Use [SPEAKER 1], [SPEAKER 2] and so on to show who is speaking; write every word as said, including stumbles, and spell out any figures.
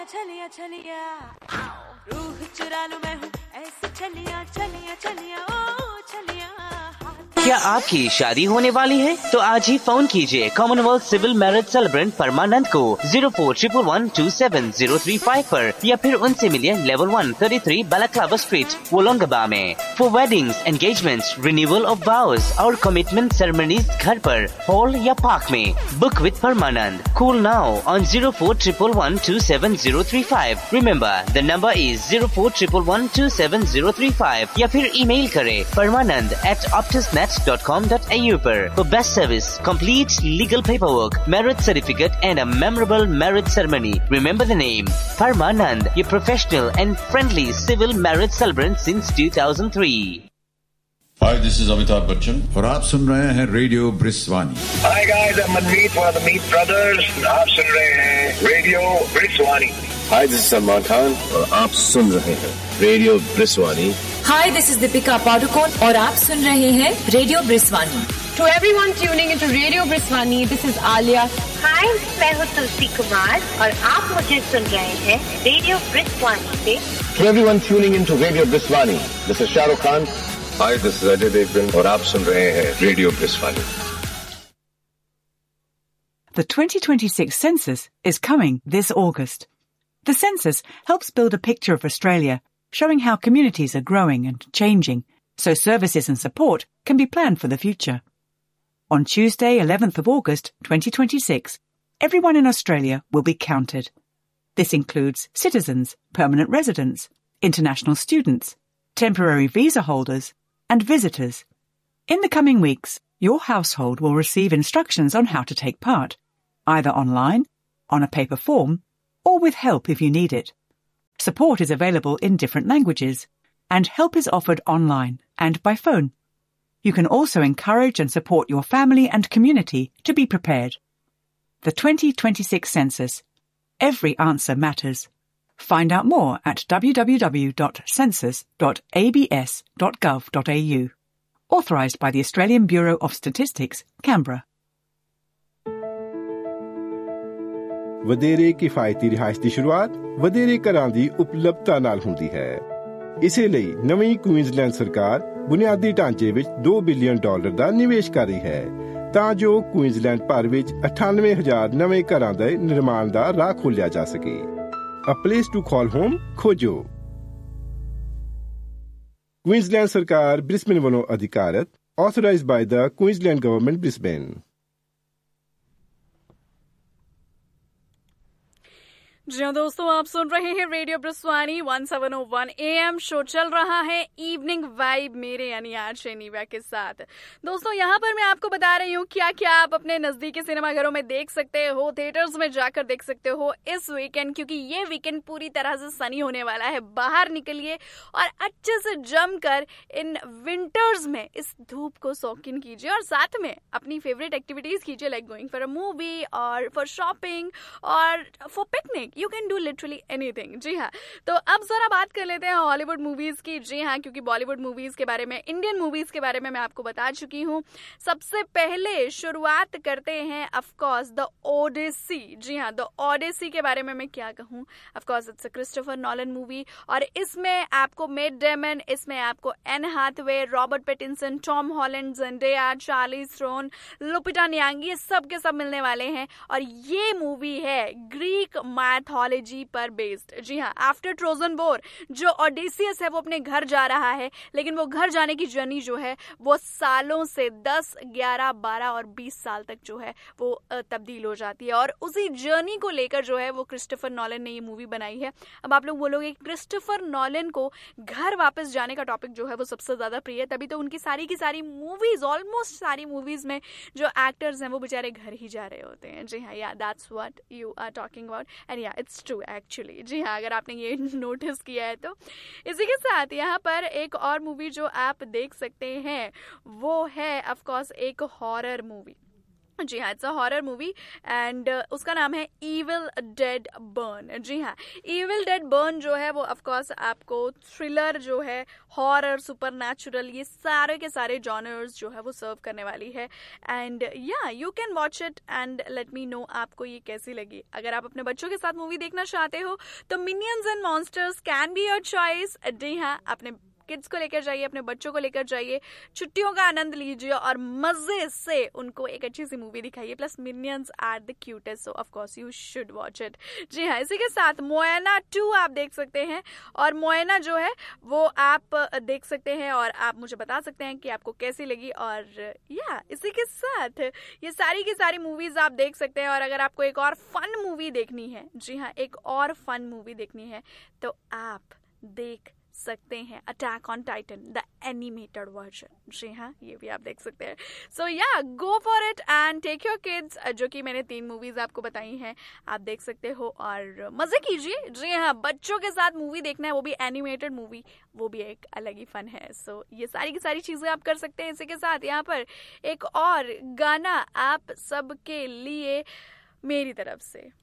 [SPEAKER 1] चलिया चलिया रूह चुरा लूं मैं हूँ ऐसे चलिया चलिया चलिया ओ चलिया।
[SPEAKER 2] क्या आपकी शादी होने वाली है? तो आज ही फोन कीजिए कॉमनवेल्थ सिविल मैरिज सेलिब्रेंट परमानंद को zero four triple one two seven zero three five पर या फिर उनसे मिलिए level one thirty three बालाक्लाबा street वोलोंगबा में। For weddings, engagements, renewal of वाउज और कमिटमेंट सेरेमनीज घर पर, हॉल या पार्क में। Book with Parmanand. Call now on zero four triple one two seven zero three five. Remember the number is zero four triple one two seven zero three five या फिर email करें परमानंद eight ऑप्टिसनेट dot com dot a u पर। For best service, complete legal paperwork, marriage certificate and a memorable marriage ceremony. Remember the name Parmanand, your professional and friendly civil marriage celebrant since two thousand three.
[SPEAKER 3] Hi, this is Amitabh Bachchan
[SPEAKER 4] और आप सुन रहे हैं radio ब्रिस्वानी।
[SPEAKER 5] Hi guys, I'm Manmeet one of the Meet Brothers. आप सुन रहे हैं radio ब्रिस्वानी।
[SPEAKER 6] Hi, this is Salman Khan और आप सुन रहे हैं radio ब्रिस्वानी।
[SPEAKER 7] Hi, this is Deepika Padukone और आप सुन रहे हैं radio ब्रिस्वानी।
[SPEAKER 8] To everyone tuning into Radio Briswani, this is Alia.
[SPEAKER 9] Hi, मैं हूँ तुलसी कुमार और आप मुझे सुन रहे हैं रेडियो ब्रिस्वानी पे।
[SPEAKER 6] To everyone tuning into Radio Briswani, this is Shah Rukh Khan. Hi, this is Ajay Devgan और आप सुन रहे हैं radio ब्रिस्वानी।
[SPEAKER 10] The twenty twenty-six census is coming this August. The census helps build a picture of Australia, showing how communities are growing and changing, so services and support can be planned for the future. On Tuesday, eleventh of August, twenty twenty-six, everyone in Australia will be counted. This includes citizens, permanent residents, international students, temporary visa holders, and visitors. In the coming weeks, your household will receive instructions on how to take part, either online, on a paper form, or with help if you need it. Support is available in different languages, and help is offered online and by phone. You can also encourage and support your family and community to be prepared. The twenty twenty-six census. Every answer matters. Find out more at w w w dot census dot a b s dot gov dot a u. Authorised by the Australian Bureau of Statistics, Canberra.
[SPEAKER 11] ਵਧੇਰੇ ਕਿਫਾਇਤੀ ਰਿਹਾਇਸ਼ ਦੀ ਸ਼ੁਰੂਆਤ ਵਧੇਰੇ ਘਰਾਂ ਦੀ ਉਪਲਬਧਤਾ ਨਾਲ ਹੁੰਦੀ ਹੈ। ਇਸੇ ਲਈ ਨਵੀਂ ਕੁਈਨਜ਼ਲੈਂਡ ਸਰਕਾਰ ਬੁਨਿਆਦੀ ਢਾਂਚੇ ਵਿੱਚ ਦੋ ਬਿਲੀਅਨ ਡਾਲਰ ਦਾ ਨਿਵੇਸ਼ ਕਰ ਰਹੀ ਹੈ ਤਾਂ ਜੋ ਕੁਈਨਜ਼ਲੈਂਡ ਭਰ ਵਿੱਚ ਅਠਾਨਵੇਂ ਹਜ਼ਾਰ ਨਵੇਂ ਘਰਾਂ ਦੇ ਨਿਰਮਾਣ ਦਾ ਰਾਹ ਖੋਲ੍ਹਿਆ ਜਾ ਸਕੇ। A place to call home ਖੋਜੋ। ਕੁਈਨਜ਼ਲੈਂਡ ਸਰਕਾਰ ਬ੍ਰਿਸਬੇਨ ਵੱਲੋਂ ਅਧਿਕਾਰਤ, authorized by the Queensland Government, Brisbane।
[SPEAKER 8] जी हाँ दोस्तों, आप सुन रहे हैं radio ब्रिस्वानी one seven O one A M. Show चल रहा है इवनिंग वाइब मेरे यानी आरजे नीवा के साथ। दोस्तों यहाँ पर मैं आपको बता रही हूँ क्या क्या आप अपने नजदीकी सिनेमाघरों में देख सकते हो, थिएटर्स में जाकर देख सकते हो इस वीकेंड, क्योंकि ये वीकेंड पूरी तरह से सनी होने वाला है। बाहर निकलिए और अच्छे से जमकर इन विंटर्स में इस धूप को शौकीन कीजिए और साथ में अपनी फेवरेट एक्टिविटीज कीजिए, like going for a movie और फॉर शॉपिंग और for picnic. You can do literally anything. जी हाँ, तो अब जरा बात कर लेते हैं हॉलीवुड मूवीज की। जी हाँ, क्योंकि बॉलीवुड मूवीज के बारे में, इंडियन मूवीज के बारे में मैं आपको बता चुकी हूँ। सबसे पहले शुरुआत करते हैं ऑफ कोर्स द ओडेसी। जी हाँ, द ओडेसी के बारे में मैं क्या कहूँ। Of course it's a Christopher Nolan movie और इसमें आपको मैट डेमन, इसमें आपको N Hathaway, Robert Pattinson, Tom Holland, ज़ेंडेया, Charlize throne, लुपिटा न्यांग, ये सब के सब मिलने वाले हैं और ये मूवी है ग्रीक माइथोलॉजी पर बेस्ड। जी हाँ, आफ्टर ट्रोजन वॉर जो ओडेसियस है वो अपने घर जा रहा है, लेकिन वो घर जाने की जर्नी जो है वो सालों से दस, ग्यारह, बारह और बीस साल तक जो है वो तब्दील हो जाती है और उसी जर्नी को लेकर जो है वो क्रिस्टोफर नॉलन ने ये मूवी बनाई है। अब आप लोग बोलोगे क्रिस्टोफर नॉलन को घर वापस जाने का टॉपिक जो है वो सबसे ज्यादा प्रिय है, तभी तो उनकी सारी की सारी मूवीज, ऑलमोस्ट सारी मूवीज में जो एक्टर्स हैं वो बेचारे घर ही जा रहे होते हैं। जी हाँ, या that's what you are talking about and या इट्स ट्रू एक्चुअली। जी हाँ, अगर आपने ये नोटिस किया है तो। इसी के साथ यहाँ पर एक और मूवी जो आप देख सकते हैं वो है ऑफ कोर्स एक हॉरर मूवी। जी हाँ, it's a horror movie and उसका नाम है इविल डेड बर्न। जी हाँ, इविल डेड बर्न जो है वो ऑफ कोर्स आपको थ्रिलर जो है, हॉरर, सुपरनैचुरल, ये सारे के सारे जॉनर्स जो है वो सर्व करने वाली है। एंड या you can watch it and let me know आपको ये कैसी लगी। अगर आप अपने बच्चों के साथ मूवी देखना चाहते हो तो minions and monsters can be your choice. जी हाँ, अपने किड्स को लेकर जाइए, अपने बच्चों को लेकर जाइए, छुट्टियों का आनंद लीजिए और मजे से उनको एक अच्छी सी मूवी दिखाइए। Plus minions are the cutest, so of course you should watch it. जी हाँ, इसी के साथ मोएना टू आप देख सकते हैं और मोएना जो है वो आप देख सकते हैं और आप मुझे बता सकते हैं कि आपको कैसी लगी। और या इसी के साथ ये सारी की सारी मूवीज आप देख सकते हैं। और अगर आपको एक और फन मूवी देखनी है, जी हाँ, एक और फन मूवी देखनी है तो आप देख सकते हैं attack on Titan the animated version. जी हाँ, ये भी आप देख सकते हैं। सो या go for it and take your kids, जो कि मैंने तीन मूवीज आपको बताई हैं, आप देख सकते हो और मजे कीजिए। जी हाँ, बच्चों के साथ मूवी देखना है, वो भी एनिमेटेड मूवी, वो भी एक अलग ही फन है। सो so, ये सारी की सारी चीजें आप कर सकते हैं। इसी के साथ यहाँ पर एक और गाना आप सबके लिए मेरी तरफ से।